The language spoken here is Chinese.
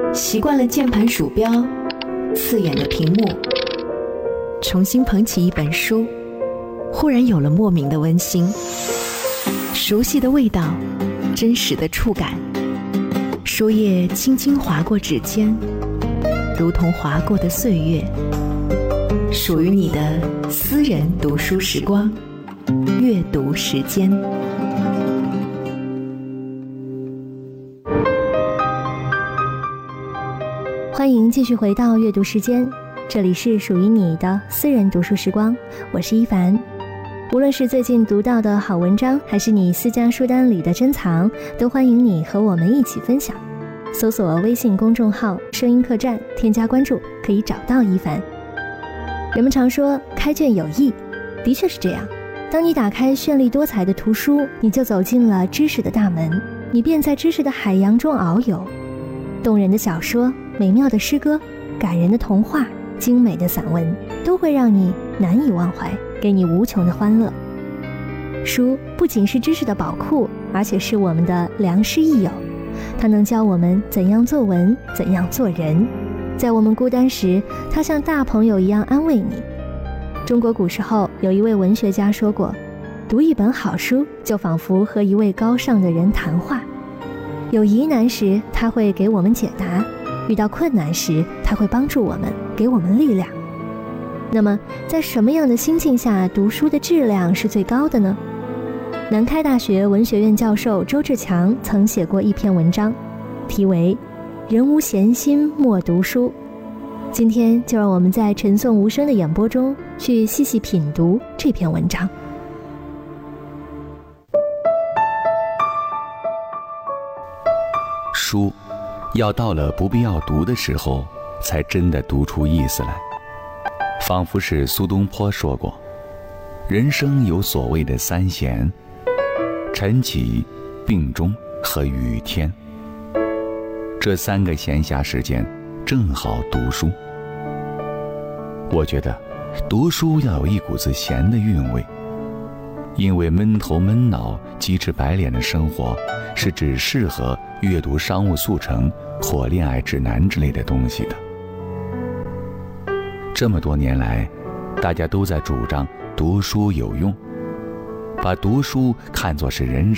习惯了键盘鼠标，刺眼的屏幕，重新捧起一本书，忽然有了莫名的温馨，熟悉的味道，真实的触感，书页轻轻划过指尖，如同划过的岁月，属于你的私人读书时光，阅读时间。 欢迎继续回到阅读时间，这里是属于你的私人读书时光，我是一凡。无论是最近读到的好文章，还是你私家书单里的珍藏，都欢迎你和我们一起分享。搜索微信公众号声音客栈，添加关注，可以找到一凡。人们常说开卷有益，的确是这样。当你打开绚丽多彩的图书，你就走进了知识的大门，你便在知识的海洋中遨游。动人的小说，美妙的诗歌，感人的童话，精美的散文，都会让你难以忘怀，给你无穷的欢乐。书不仅是知识的宝库，而且是我们的良师益友，它能教我们怎样作文，怎样做人。在我们孤单时，它像大朋友一样安慰你。中国古时候有一位文学家说过，读一本好书，就仿佛和一位高尚的人谈话。有疑难时，他会给我们解答；遇到困难时，他会帮助我们，给我们力量。那么，在什么样的心境下读书的质量是最高的呢？南开大学文学院教授周志强曾写过一篇文章，题为《人无闲心莫读书》。今天就让我们在陈颂无声的演播中，去细细品读这篇文章。 书要到了不必要读的时候，才真的读出意思来。仿佛是苏东坡说过，人生有所谓的三闲：晨起、病终和雨天。这3个闲暇时间正好读书。我觉得读书要有一股子闲的韵味，因为闷头闷脑、鸡翅白脸的生活是只适合阅读商务速成或恋爱指南之类的东西的。这么多年来，大家都在主张读书有用，把读书看作是人